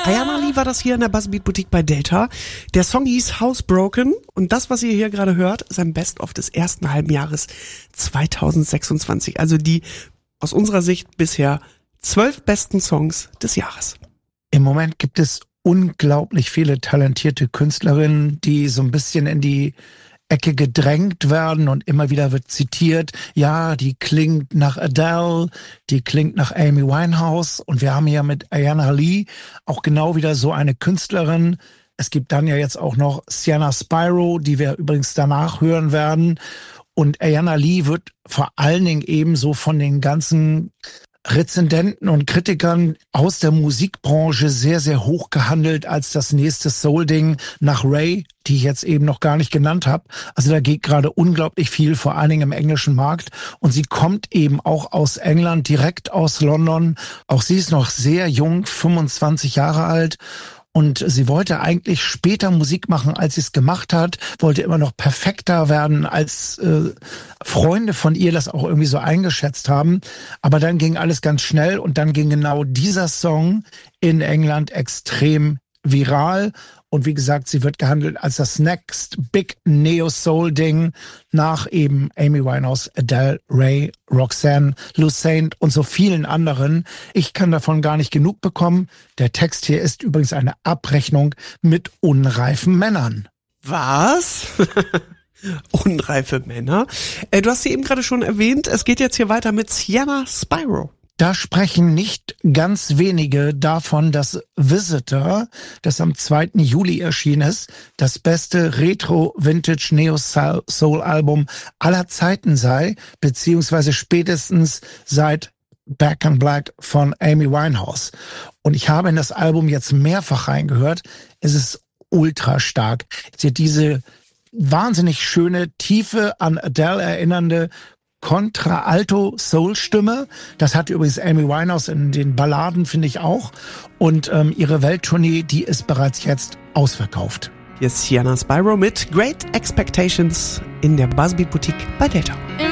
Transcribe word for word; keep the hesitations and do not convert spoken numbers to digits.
Ayana Lee war das hier in der Buzzbeat Boutique bei Delta. Der Song hieß Housebroken und das, was ihr hier gerade hört, ist ein Best-of des ersten halben Jahres zweitausendsechsundzwanzig. Also die aus unserer Sicht bisher zwölf besten Songs des Jahres. Im Moment gibt es unglaublich viele talentierte Künstlerinnen, die so ein bisschen in die Ecke gedrängt werden und immer wieder wird zitiert, ja, die klingt nach Adele, die klingt nach Amy Winehouse und wir haben hier mit Ayana Lee auch genau wieder so eine Künstlerin. Es gibt dann ja jetzt auch noch Sienna Spyro, die wir übrigens danach hören werden und Ayana Lee wird vor allen Dingen eben so von den ganzen Rezendenten und Kritikern aus der Musikbranche sehr, sehr hoch gehandelt als das nächste Soul-Ding nach Ray, die ich jetzt eben noch gar nicht genannt habe. Also da geht gerade unglaublich viel, vor allen Dingen im englischen Markt. Und sie kommt eben auch aus England, direkt aus London. Auch sie ist noch sehr jung, fünfundzwanzig Jahre alt. Und sie wollte eigentlich später Musik machen, als sie es gemacht hat, wollte immer noch perfekter werden, als äh, Freunde von ihr das auch irgendwie so eingeschätzt haben. Aber dann ging alles ganz schnell und dann ging genau dieser Song in England extrem viral. Und wie gesagt, sie wird gehandelt als das Next Big Neo-Soul-Ding nach eben Amy Winehouse, Adele, Ray, Roxanne, Lucene und so vielen anderen. Ich kann davon gar nicht genug bekommen. Der Text hier ist übrigens eine Abrechnung mit unreifen Männern. Was? Unreife Männer? Äh, du hast sie eben gerade schon erwähnt. Es geht jetzt hier weiter mit Sienna Spyro. Da sprechen nicht ganz wenige davon, dass Visitor, das am zweiten Juli erschienen ist, das beste Retro-Vintage-Neo-Soul-Album aller Zeiten sei, beziehungsweise spätestens seit Back in Black von Amy Winehouse. Und ich habe in das Album jetzt mehrfach reingehört. Es ist ultra stark. Sie hat diese wahnsinnig schöne, tiefe, an Adele erinnernde Contra-Alto-Soul-Stimme. Das hat übrigens Amy Winehouse in den Balladen, finde ich auch. Und ähm, ihre Welttournee, die ist bereits jetzt ausverkauft. Hier ist Sienna Spyro mit Great Expectations in der Buzzbeat Boutique bei Delta.